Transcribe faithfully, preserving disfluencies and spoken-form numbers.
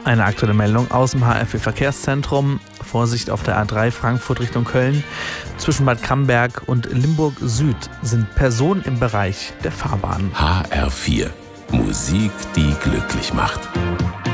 Eine aktuelle Meldung aus dem H F V-Verkehrszentrum. Vorsicht auf der A drei Frankfurt Richtung Köln. Zwischen Bad Camberg und Limburg Süd sind Personen im Bereich der Fahrbahn. H R vier. Musik, die glücklich macht.